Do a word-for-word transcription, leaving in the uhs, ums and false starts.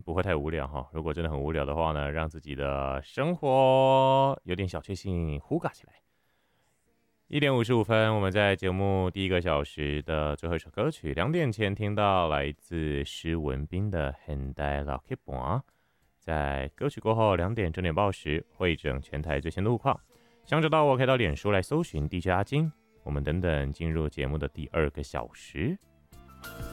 不会太无聊哈。如果真的很无聊的话呢，让自己的生活有点小确幸，呼嘎起来。一点五十五分，我们在节目第一个小时的最后一首歌曲，两点前听到来自施文彬的《现代老 K 盘》。在歌曲过后两点整点报时，会整全台最新路况。想知道我可以到脸书来搜寻 D J 阿金。我们等等进入节目的第二个小时。